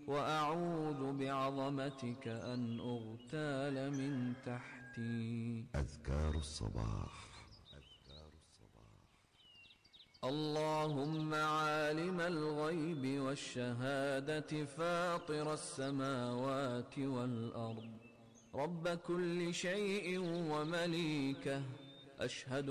وأعوذ بعظمتك أن أغتال من تحتي. أذكار الصباح. اللهم عالم الغيب والشهادة فاطر السماوات والأرض رب كل شيء ومليكه، أشهد